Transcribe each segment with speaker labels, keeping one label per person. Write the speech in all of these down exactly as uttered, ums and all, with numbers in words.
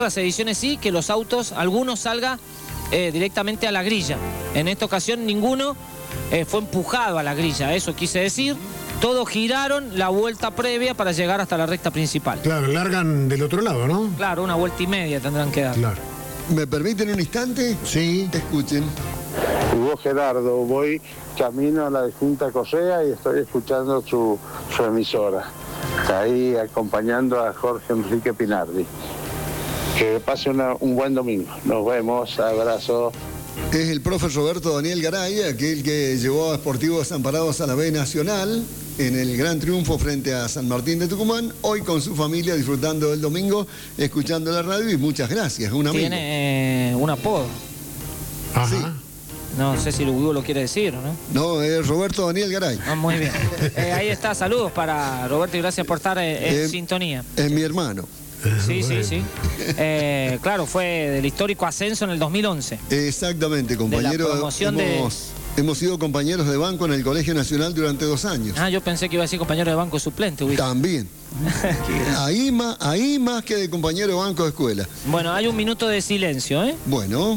Speaker 1: las ediciones sí, que los autos, algunos salgan eh, directamente a la grilla. En esta ocasión ninguno eh, fue empujado a la grilla, eso quise decir. Todos giraron la vuelta previa para llegar hasta la recta principal.
Speaker 2: Claro, largan del otro lado, ¿no?
Speaker 1: Claro, una vuelta y media tendrán que dar.
Speaker 2: Claro.
Speaker 3: ¿Me permiten un instante?
Speaker 2: Sí.
Speaker 3: Escuchen.
Speaker 4: Hugo Gerardo, voy camino a la distinta Correa y estoy escuchando su, su emisora. Está ahí acompañando a Jorge Enrique Pinardi. Que pase una, un buen domingo. Nos vemos, abrazo.
Speaker 3: Es el profe Roberto Daniel Garay, aquel que llevó a Sportivos Desamparados a la B Nacional en el gran triunfo frente a San Martín de Tucumán. Hoy con su familia disfrutando del domingo, escuchando la radio y muchas gracias. Un amigo.
Speaker 1: Tiene eh, un apodo.
Speaker 2: Ajá.
Speaker 3: Sí.
Speaker 1: No sé si Hugo lo quiere decir, ¿no?
Speaker 3: No, es Roberto Daniel Garay.
Speaker 1: Ah, muy bien. Eh, ahí está, saludos para Roberto y gracias por estar eh, en
Speaker 3: Eh,
Speaker 1: sintonía.
Speaker 3: Es mi hermano.
Speaker 1: Sí, sí, sí. Eh, claro, fue del histórico ascenso en el dos mil once.
Speaker 3: Exactamente, compañero.
Speaker 1: De la promoción
Speaker 3: hemos, de... hemos sido compañeros de banco en el Colegio Nacional durante dos años.
Speaker 1: Ah, yo pensé que iba a decir compañero de banco suplente. Uy.
Speaker 3: También. ahí, más, ahí más que de compañero de banco de escuela.
Speaker 1: Bueno, hay un minuto de silencio, ¿eh?
Speaker 3: Bueno.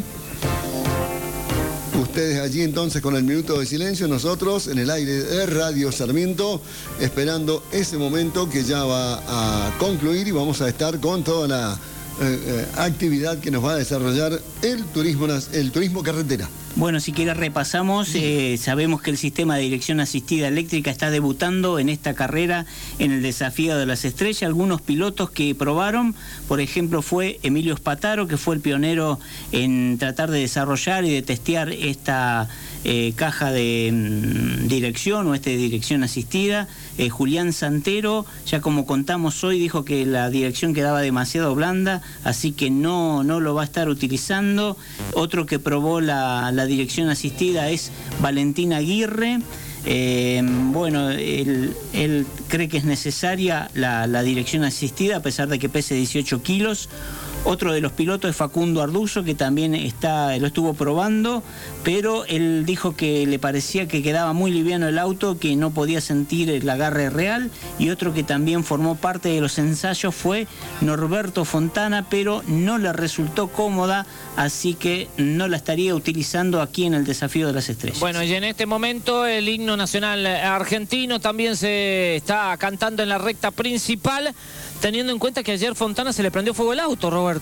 Speaker 3: Ustedes allí entonces con el minuto de silencio, nosotros en el aire de Radio Sarmiento, esperando ese momento que ya va a concluir y vamos a estar con toda la eh, eh, actividad que nos va a desarrollar el turismo, el turismo carretera.
Speaker 5: Bueno, si quiere repasamos, eh, sabemos que el sistema de dirección asistida eléctrica está debutando en esta carrera en el Desafío de las Estrellas. Algunos pilotos que probaron, por ejemplo, fue Emilio Spataro, que fue el pionero en tratar de desarrollar y de testear esta eh, caja de mm, dirección o este de dirección asistida. Eh, Julián Santero, ya como contamos hoy, dijo que la dirección quedaba demasiado blanda, así que no, no lo va a estar utilizando. Otro que probó la, la dirección asistida es Valentín Aguirre. Eh, bueno, él, él cree que es necesaria la, la dirección asistida a pesar de que pese dieciocho kilos. Otro de los pilotos es Facundo Arduzo, que también está, lo estuvo probando, pero él dijo que le parecía que quedaba muy liviano el auto, que no podía sentir el agarre real. Y otro que también formó parte de los ensayos fue Norberto Fontana, pero no le resultó cómoda, así que no la estaría utilizando aquí en el Desafío de las Estrellas.
Speaker 1: Bueno, y en este momento el himno nacional argentino también se está cantando en la recta principal, teniendo en cuenta que ayer Fontana se le prendió fuego el auto, Roberto.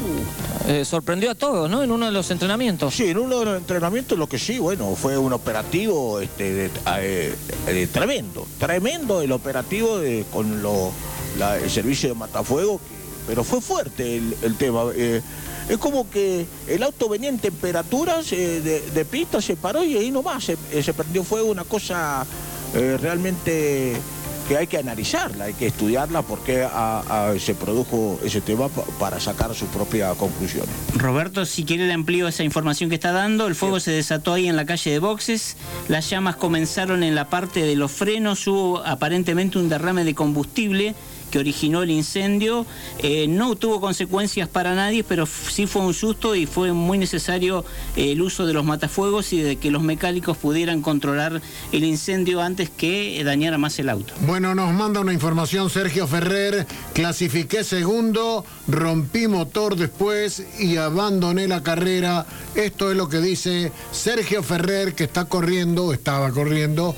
Speaker 1: Uh. Eh, sorprendió a todos, ¿no? En uno de los entrenamientos.
Speaker 6: Sí, en uno de los entrenamientos lo que sí, bueno, fue un operativo este, de, eh, de tremendo, tremendo el operativo de, con lo, la, el servicio de matafuego, que, pero fue fuerte el, el tema. Eh, es como que el auto venía en temperaturas eh, de, de pista, se paró y ahí nomás se, eh, se prendió fuego, una cosa eh, realmente que hay que analizarla, hay que estudiarla porque a, a, se produjo ese tema para sacar sus propias conclusiones.
Speaker 5: Roberto, si quiere le amplío esa información que está dando. El fuego se desató ahí en la calle de Boxes, las llamas comenzaron en la parte de los frenos, hubo aparentemente un derrame de combustible que originó el incendio. Eh, no tuvo consecuencias para nadie, pero sí fue un susto y fue muy necesario eh, el uso de los matafuegos y de que los mecánicos pudieran controlar el incendio antes que eh, dañara más el auto.
Speaker 2: Bueno, nos manda una información Sergio Ferrer: clasifiqué segundo, rompí motor después y abandoné la carrera. Esto es lo que dice Sergio Ferrer, que está corriendo, estaba corriendo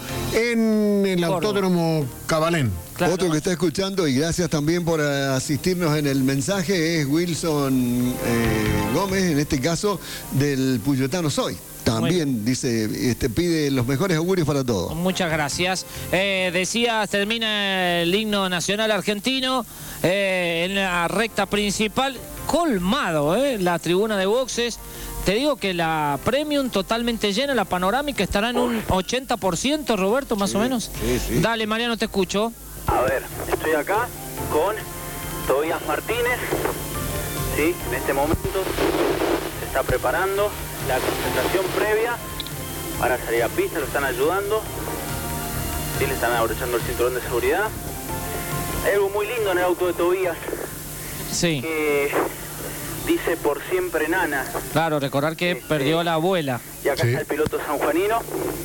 Speaker 2: en el Autódromo Cabalén.
Speaker 3: Claro. Otro que está escuchando, y gracias también por asistirnos en el mensaje, es Wilson eh, Gómez, en este caso del Puyotano Soy. También dice, este, pide los mejores augurios para todos.
Speaker 1: Muchas gracias. Eh, decía, termina el himno nacional argentino eh, en la recta principal, colmado, eh, la tribuna de boxes. Te digo que la Premium totalmente llena, la panorámica estará en un ochenta por ciento, Roberto, más
Speaker 6: sí,
Speaker 1: o menos.
Speaker 6: Sí, sí.
Speaker 1: Dale, Mariano, te escucho.
Speaker 7: A ver, estoy acá con Tobías Martínez, ¿sí? En este momento se está preparando la concentración previa para salir a pista, lo están ayudando, ¿sí? Le están abrochando el cinturón de seguridad. Hay algo muy lindo en el auto de Tobías,
Speaker 1: sí,
Speaker 7: que dice por siempre nana.
Speaker 1: Claro, recordar que este, perdió a la abuela.
Speaker 7: Y acá sí está el piloto sanjuanino,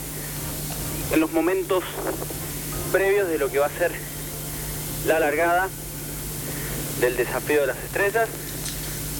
Speaker 7: en los momentos previos de lo que va a ser la largada del Desafío de las Estrellas.